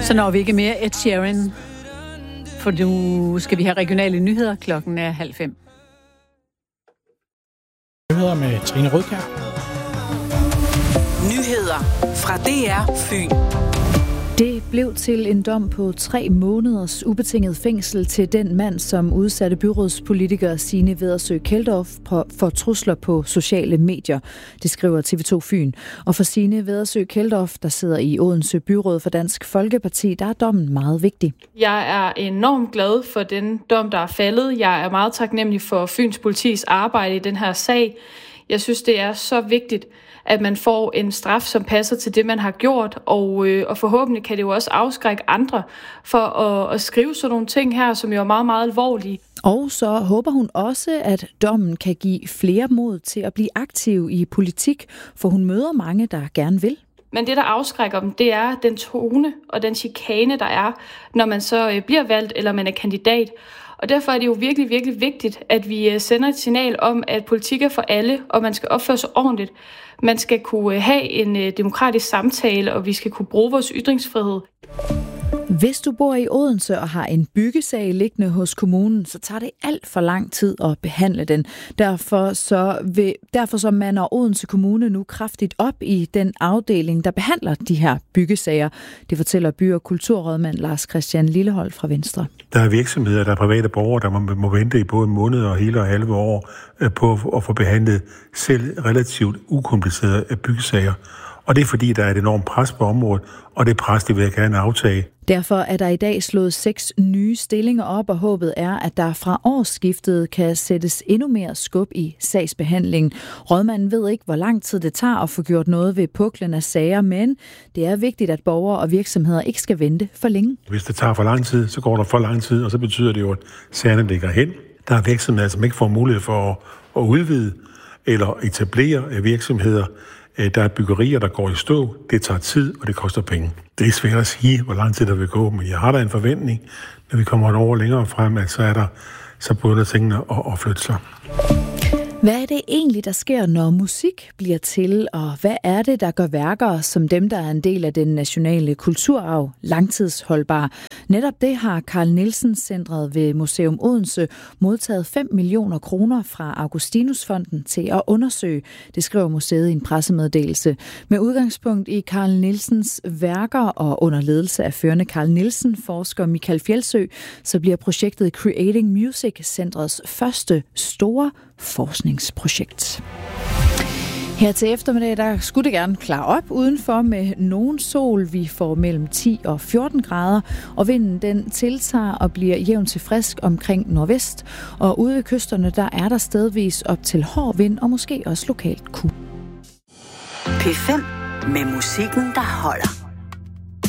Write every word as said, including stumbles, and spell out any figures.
Så når vi ikke mere Ed Sheeran, for nu skal vi have regionale nyheder. Klokken er halv fem. Nyheder med Trine Rødkjær. Nyheder fra D R Fyn. Det blev til en dom på tre måneders ubetinget fængsel til den mand, som udsatte byrådspolitiker Signe Vedersø Kjeldorf for trusler på sociale medier. Det skriver T V to Fyn. Og for Signe Vedersø Kjeldorf, der sidder i Odense Byråd for Dansk Folkeparti, der er dommen meget vigtig. Jeg er enormt glad for den dom, der er faldet. Jeg er meget taknemmelig for Fyns politis arbejde i den her sag. Jeg synes, det er så vigtigt, at man får en straf, som passer til det, man har gjort, og, øh, og forhåbentlig kan det jo også afskrække andre for at, at skrive sådan nogle ting her, som jo er meget, meget alvorlige. Og så håber hun også, at dommen kan give flere mod til at blive aktiv i politik, for hun møder mange, der gerne vil. Men det, der afskrækker dem, det er den tone og den chikane, der er, når man så øh, bliver valgt, eller man er kandidat. Og derfor er det jo virkelig, virkelig vigtigt, at vi sender et signal om, at politik er for alle, og man skal opføre sig ordentligt. Man skal kunne have en demokratisk samtale, og vi skal kunne bruge vores ytringsfrihed. Hvis du bor i Odense og har en byggesag liggende hos kommunen, så tager det alt for lang tid at behandle den. Derfor så, vil, derfor så mander Odense Kommune nu kraftigt op i den afdeling, der behandler de her byggesager. Det fortæller by- og kulturrådmand Lars Christian Lillehold fra Venstre. Der er virksomheder, der er private borgere, der må, må vente i både måneder og hele og halve år på at få behandlet selv relativt ukomplicerede byggesager. Og det er fordi, der er et enormt pres på området, og det pres, det vil jeg gerne aftage. Derfor er der i dag slået seks nye stillinger op, og håbet er, at der fra årsskiftet kan sættes endnu mere skub i sagsbehandlingen. Rådmanden ved ikke, hvor lang tid det tager at få gjort noget ved puklen af sager, men det er vigtigt, at borgere og virksomheder ikke skal vente for længe. Hvis det tager for lang tid, så går der for lang tid, og så betyder det jo, at sagerne ligger hen. Der er virksomheder, som ikke får mulighed for at, at udvide eller etablere virksomheder. Der er byggerier, der går i stå. Det tager tid, og det koster penge. Det er svært at sige, hvor lang tid der vil gå, men jeg har da en forventning, når vi kommer et år længere frem, at så er der så begynder tingene at, at flytte sig. Hvad er det egentlig, der sker, når musik bliver til, og hvad er det, der gør værker som dem, der er en del af den nationale kulturarv, langtidsholdbare? Netop det har Carl Nielsen-centret ved Museum Odense modtaget fem millioner kroner fra Augustinusfonden til at undersøge. Det skriver museet i en pressemeddelelse. Med udgangspunkt i Carl Nielsens værker og under ledelse af førende Carl Nielsen-forsker Michael Fjeldsø, så bliver projektet Creating Music-centrets første store forskningsprojekt. Her til eftermiddag, der skulle det gerne klare op udenfor med nogen sol. Vi får mellem ti og fjorten grader, og vinden den tiltager og bliver jævn til frisk omkring nordvest. Og ude ved kysterne, der er der stedvis op til hård vind og måske også lokalt kuling. P fem med musikken, der holder.